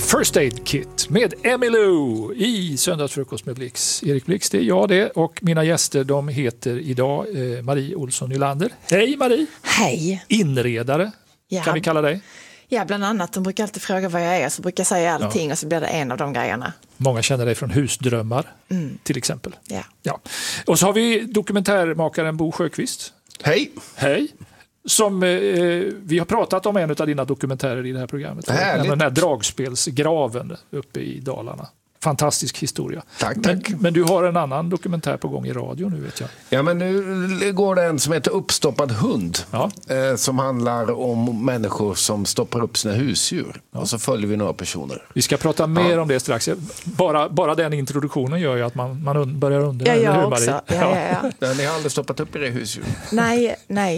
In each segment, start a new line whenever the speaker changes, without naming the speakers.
First Aid Kit med Emmylou i Söndagsfrukost med Blix. Erik Blix, det är jag det, och mina gäster de heter idag Marie Olsson Nylander. Hej Marie!
Hej!
Inredare, kan vi kalla dig?
Ja, bland annat. De brukar alltid fråga vad jag är, så brukar jag säga allting och så blir det en av de grejerna.
Många känner dig från Husdrömmar till exempel.
Ja.
Och så har vi dokumentärmakaren Bo Sjöqvist.
Hej!
Hej! Som vi har pratat om en av dina dokumentärer i det här programmet. Den här dragspelsgraven uppe i Dalarna. Fantastisk historia.
Tack.
Men du har en annan dokumentär på gång i radio nu, vet jag.
Ja, men nu går det en som heter Uppstoppad hund. Som handlar om människor som stoppar upp sina husdjur. Och så följer vi några personer.
Vi ska prata mer om det strax. Bara den introduktionen gör ju att man börjar undra.
Jag också. Ja.
Ni har aldrig stoppat upp era husdjur?
Nej.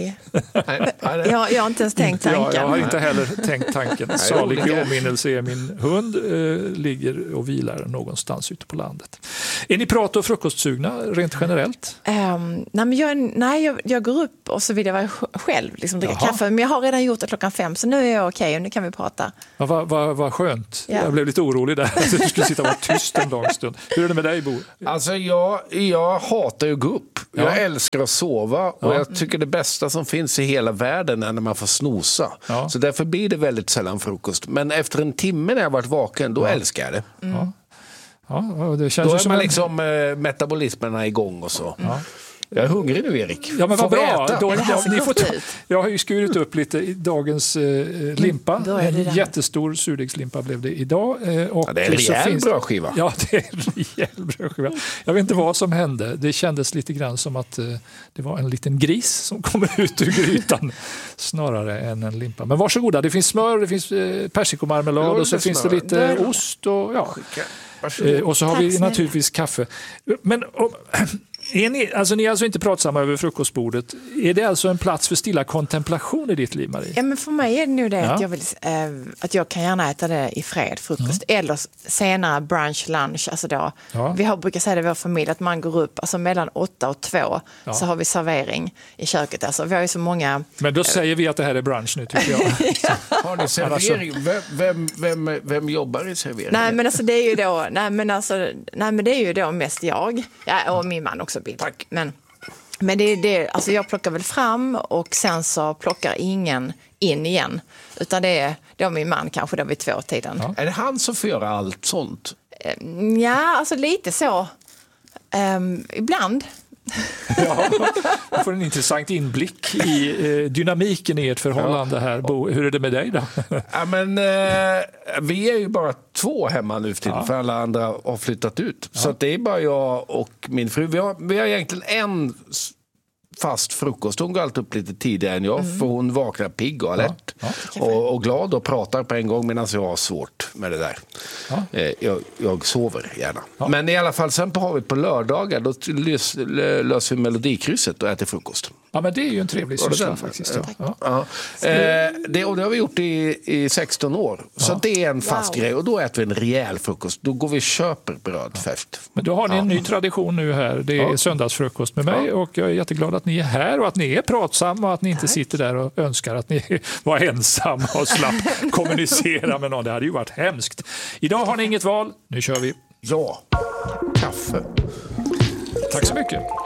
Jag har inte ens tänkt tanken.
Jag har inte heller tänkt tanken. Salig åminnelse är min hund. Ligger och vilar någonstans ute på landet. Är ni prat- och frukostsugna rent generellt? Jag går upp och så vill jag vara själv, liksom dricka kaffe. Men jag har redan gjort det 5:00, så nu är jag okej och nu kan vi prata. Vad skönt. Jag blev lite orolig där att du skulle sitta och vara tyst en lång stund. Hur är det med dig, Bo?
Alltså jag hatar ju att gå upp. Jag älskar att sova och jag tycker det bästa som finns i hela världen är när man får snosa. Så därför blir det väldigt sällan frukost. Men efter en timme när jag varit vaken, då älskar jag det.
Det känns
då är man liksom metabolismen är igång och så. Jag är hungrig nu, Erik.
Ja, men vad bra. Jag har ju skurit upp lite i dagens limpa. En jättestor surdegslimpa blev det idag. Och
det är en rejäl brödskiva.
Ja, det är en rejäl brödskiva. Jag vet inte vad som hände. Det kändes lite grann som att det var en liten gris som kommer ut ur grytan snarare än en limpa. Men varsågoda, det finns smör, det finns persikomarmelad och så finns det lite ost och och så har vi naturligtvis kaffe. Men ni är alltså inte pratsamma över frukostbordet. Är det alltså en plats för stilla kontemplation i ditt liv, Marie?
Ja, men för mig är det nu det att jag kan gärna äta det i fred, frukost. Eller senare brunch, lunch. Alltså då. Vi brukar säga det i vår familj att man går upp alltså mellan 8 och 2 så har vi servering i köket. Alltså, vi har ju så många...
Men då säger vi att det här är brunch nu, tycker jag.
Har ni servering? Vem jobbar i servering?
Nej, men alltså det är ju då... Nej, men det är ju då mest jag. Ja, och min man också.
Tack.
Men det alltså jag plockar väl fram och sen så plockar ingen in igen. Utan det är då min man kanske då vid 2-tiden.
Är det han som får göra allt sånt?
Ja, alltså lite så. Ibland.
Jag får en intressant inblick i dynamiken i ert förhållande här. Bo, hur är det med dig då?
Ja, men vi är ju bara 2 hemma nu för tiden, för alla andra har flyttat ut. Så att det är bara jag och min fru. Vi har egentligen en fast frukost. Hon går alltid upp lite tidigare än jag, för hon vaknar pigg och alert och glad och pratar på en gång, medan jag har svårt med det där. Jag sover gärna. Men i alla fall, sen har vi på lördagar, då löser vi Melodikrysset och äter frukost.
Ja, men det är ju en trevlig syssla faktiskt.
Det har vi gjort i 16 år. Så det är en fast grej. Och då äter vi en rejäl frukost. Då går vi och köper bröd färst.
Men då har ni en ny tradition nu här. Det är söndagsfrukost med mig. Och jag är jätteglad att ni är här och att ni är pratsamma. Och att ni inte sitter där och önskar att ni var ensamma och slapp kommunicera med någon. Det hade ju varit hemskt. Idag har ni inget val. Nu kör vi.
Ja, kaffe.
Tack så mycket.